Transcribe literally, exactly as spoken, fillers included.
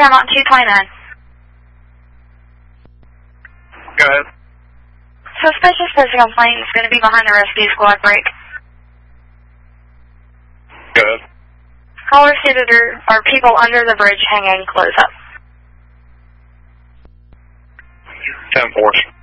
Paramount two twenty-nine. Go ahead. Suspicious physical complaint is going to be behind the rescue squad break. Go ahead. Caller stated there are people under the bridge hanging. Close up. ten four.